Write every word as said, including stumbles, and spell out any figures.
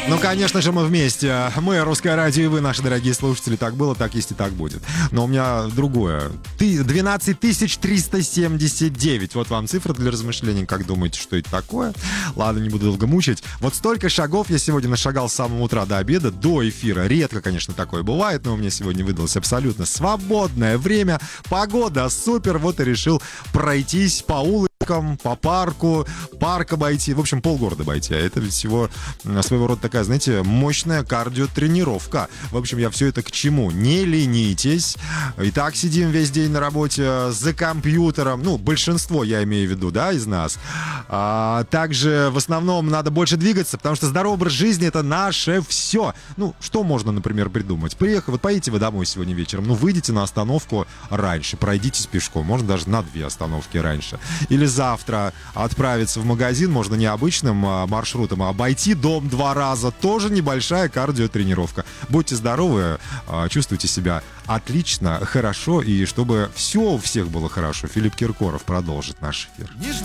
Ну, конечно же, мы вместе. Мы, Русское радио, и вы, наши дорогие слушатели. Так было, так есть и так будет. Но у меня другое. Ты двенадцать тысяч триста семьдесят девять. Вот вам цифра для размышлений. Как думаете, что это такое? Ладно, не буду долго мучить. Вот столько шагов я сегодня нашагал с самого утра до обеда, до эфира. Редко, конечно, такое бывает, но у меня сегодня выдалось абсолютно свободное время. Погода супер. Вот и решил пройтись по улице, по парку, парк обойти, в общем, полгорода обойти. А это ведь всего своего рода такая, знаете, мощная кардиотренировка. В общем, я все это к чему? Не ленитесь. Итак, сидим весь день на работе за компьютером. Ну, большинство, я имею в виду, да, из нас. А, также, в основном, надо больше двигаться, потому что здоровый образ жизни — это наше все. Ну, что можно, например, придумать? Приехали, вот поедете вы домой сегодня вечером, ну, выйдите на остановку раньше, пройдитесь пешком, можно даже на две остановки раньше. Или завтра отправиться в магазин можно не обычным маршрутом, а обойти дом два раза. Тоже небольшая кардиотренировка. Будьте здоровы, чувствуйте себя отлично, хорошо, и чтобы все у всех было хорошо. Филипп Киркоров продолжит наш эфир.